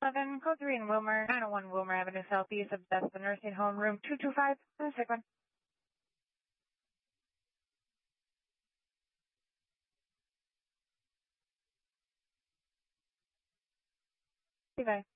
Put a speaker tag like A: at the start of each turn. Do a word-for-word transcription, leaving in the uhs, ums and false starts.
A: eleven, code three in Wilmer, nine oh one Wilmer Avenue Southeast of Bethesda Nursing Home, room two two five, the sick one. Bye.